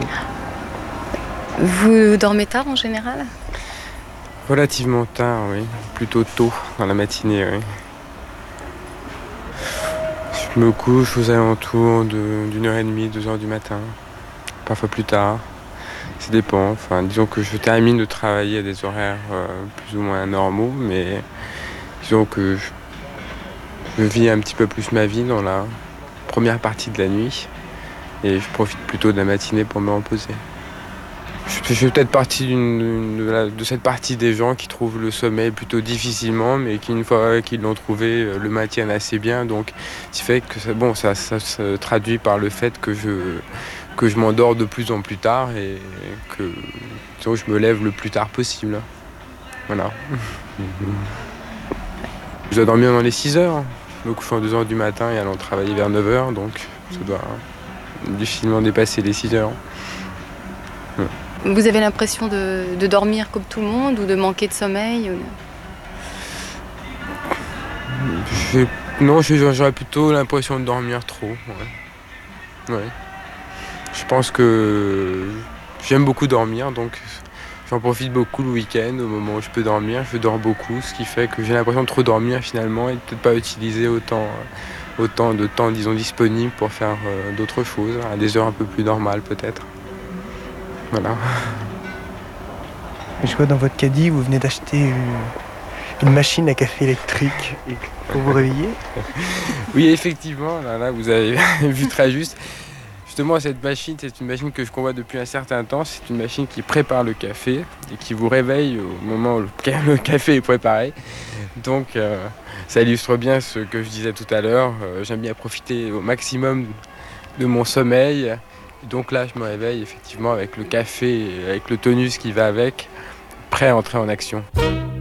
Vous dormez tard en général? Relativement tard, oui. Plutôt tôt dans la matinée, oui. Je me couche aux alentours d'une heure et demie, 2 heures du matin. Parfois plus tard. Ça dépend. Enfin, disons que je termine de travailler à des horaires plus ou moins normaux, mais disons que je vis un petit peu plus ma vie dans la première partie de la nuit et je profite plutôt de la matinée pour me reposer. Je fais peut-être partie de cette partie des gens qui trouvent le sommeil plutôt difficilement, mais qui, une fois qu'ils l'ont trouvé, le maintiennent assez bien. Donc, ce qui fait que ça se traduit par le fait que je m'endors de plus en plus tard et que disons, je me lève le plus tard possible. Voilà. Je dois dormir dans les 6 heures, me couchant à 2 heures du matin et allant travailler vers 9 heures, donc ça doit difficilement dépasser les 6 heures. Vous avez l'impression de dormir comme tout le monde ou de manquer de sommeil? Non, j'aurais plutôt l'impression de dormir trop. Ouais. Ouais. Je pense que j'aime beaucoup dormir, donc j'en profite beaucoup le week-end, au moment où je peux dormir. Je dors beaucoup, ce qui fait que j'ai l'impression de trop dormir finalement et de peut-être pas utiliser autant de temps, disons, disponible pour faire d'autres choses, à des heures un peu plus normales peut-être. Voilà. Je vois dans votre caddie, vous venez d'acheter une machine à café électrique pour vous réveiller. Oui, effectivement, là, vous avez vu très juste. Justement, cette machine, c'est une machine que je convoite depuis un certain temps. C'est une machine qui prépare le café et qui vous réveille au moment où le café est préparé. Donc, ça illustre bien ce que je disais tout à l'heure. J'aime bien profiter au maximum de mon sommeil. Donc là, je me réveille effectivement avec le café et avec le tonus qui va avec, prêt à entrer en action.